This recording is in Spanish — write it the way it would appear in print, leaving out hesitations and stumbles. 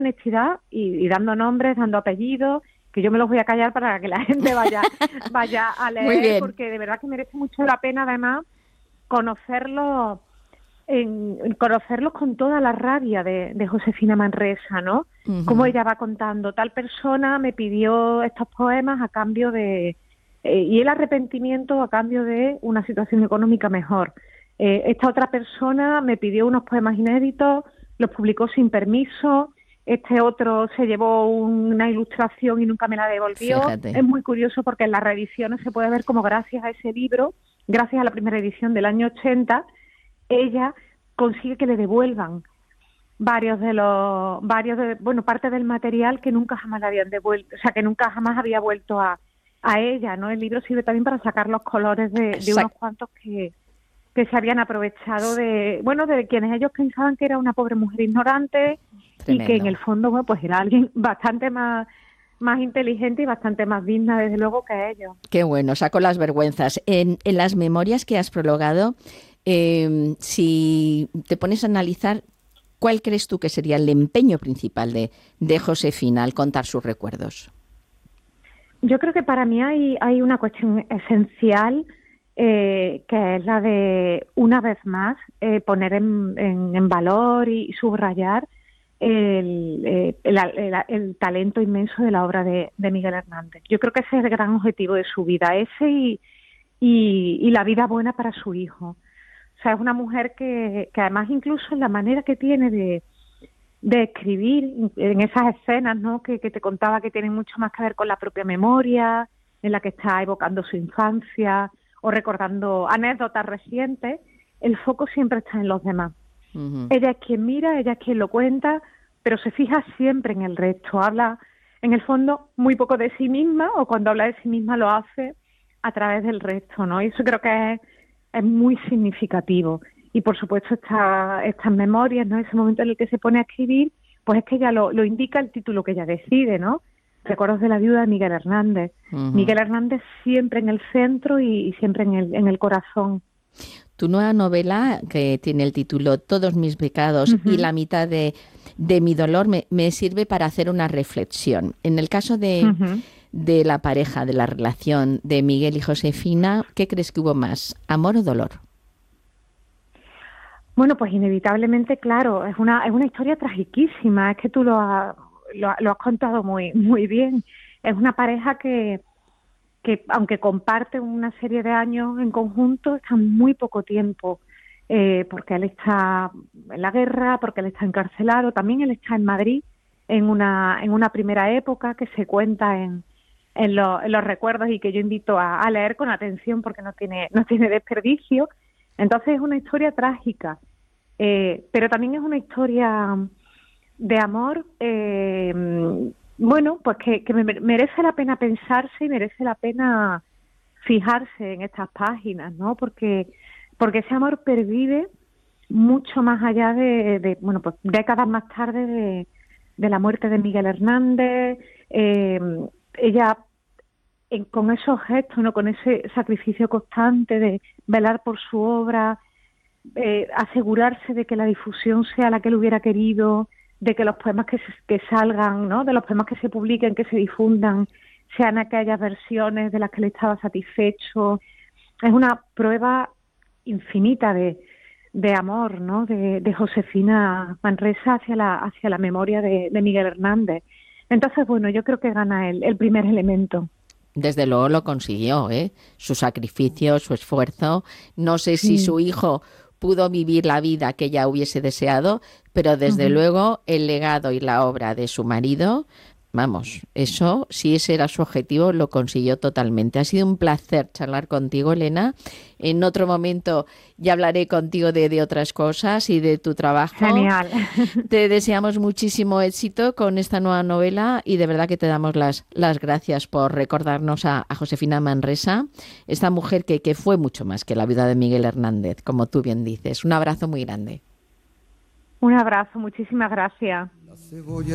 honestidad y dando nombres, dando apellidos, que yo me los voy a callar para que la gente vaya a leer, porque de verdad que merece mucho la pena, además, conocerlos con toda la rabia de Josefina Manresa, ¿no? Uh-huh. Como ella va contando, tal persona me pidió estos poemas a cambio de... y el arrepentimiento a cambio de una situación económica mejor. Esta otra persona me pidió unos poemas inéditos, los publicó sin permiso, este otro se llevó una ilustración y nunca me la devolvió. Fíjate. Es muy curioso porque en las reediciones se puede ver como gracias a ese libro, gracias a la primera edición del año 80, ella consigue que le devuelvan parte del material que nunca jamás le habían devuelto, o sea, que nunca jamás había vuelto a ella, ¿no? El libro sirve también para sacar los colores de unos cuantos que se habían aprovechado de quienes ellos pensaban que era una pobre mujer ignorante. Tremendo. Y que en el fondo, bueno, pues era alguien bastante más inteligente y bastante más digna, desde luego, que ellos. Qué bueno, saco las vergüenzas. En las memorias que has prologado, si te pones a analizar, ¿cuál crees tú que sería el empeño principal de Josefina al contar sus recuerdos? Yo creo que para mí hay una cuestión esencial, que es la de, una vez más, poner en valor y subrayar el talento inmenso de la obra de Miguel Hernández. Yo creo que ese es el gran objetivo de su vida, ese y la vida buena para su hijo. O sea, es una mujer que además, incluso en la manera que tiene de escribir, en esas escenas, ¿no?, que te contaba, que tienen mucho más que ver con la propia memoria, en la que está evocando su infancia o recordando anécdotas recientes, el foco siempre está en los demás. Uh-huh. Ella es quien mira, ella es quien lo cuenta, pero se fija siempre en el resto. Habla, en el fondo, muy poco de sí misma, o cuando habla de sí misma lo hace a través del resto, ¿no? Y eso creo que es muy significativo. Y, por supuesto, estas memorias, ¿no?, ese momento en el que se pone a escribir, pues es que ella lo indica el título que ella decide, ¿no? Recuerdos de la viuda de Miguel Hernández. Uh-huh. Miguel Hernández siempre en el centro y siempre en el corazón. Tu nueva novela, que tiene el título Todos mis pecados, uh-huh, y la mitad de mi dolor, me sirve para hacer una reflexión. En el caso uh-huh, de la pareja, de la relación de Miguel y Josefina, ¿qué crees que hubo más, amor o dolor? Bueno, pues inevitablemente, claro, es una historia tragiquísima. Es que tú lo has contado muy, muy bien. Es una pareja que aunque comparten una serie de años en conjunto, están muy poco tiempo, porque él está en la guerra, porque él está encarcelado, también él está en Madrid en una primera época que se cuenta en los recuerdos y que yo invito a leer con atención porque no tiene desperdicio. Entonces es una historia trágica, pero también es una historia de amor, bueno, pues que merece la pena pensarse y merece la pena fijarse en estas páginas, ¿no? Porque ese amor pervive mucho más allá de pues décadas más tarde de la muerte de Miguel Hernández. Ella, con esos gestos, ¿no?, con ese sacrificio constante de velar por su obra, asegurarse de que la difusión sea la que él hubiera querido, de que los poemas que salgan, ¿no?, de los poemas que se publiquen, que se difundan, sean aquellas versiones de las que él estaba satisfecho. Es una prueba infinita de amor, ¿no?, de Josefina Manresa hacia la memoria de Miguel Hernández. Entonces, bueno, yo creo que gana el primer elemento. Desde luego lo consiguió, su sacrificio, su esfuerzo. No sé si su hijo pudo vivir la vida que ella hubiese deseado, pero desde uh-huh, luego el legado y la obra de su marido, vamos, eso, si ese era su objetivo, lo consiguió totalmente. Ha sido un placer charlar contigo, Elena. En otro momento ya hablaré contigo de otras cosas y de tu trabajo. Genial. Te deseamos muchísimo éxito con esta nueva novela y de verdad que te damos las gracias por recordarnos a Josefina Manresa, esta mujer que fue mucho más que la viuda de Miguel Hernández, como tú bien dices. Un abrazo muy grande. Un abrazo, muchísimas gracias.